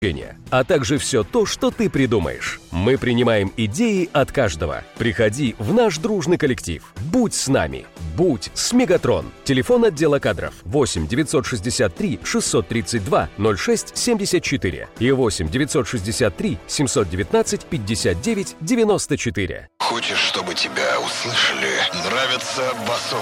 а также все то, что ты придумаешь. Мы принимаем идеи от каждого. Приходи в наш дружный коллектив. Будь с нами. Будь с Мегатрон. Телефон отдела кадров 8 963 632 06 74 и 8 963 719 59 94. Хочешь, чтобы тебя услышали? Нравится басов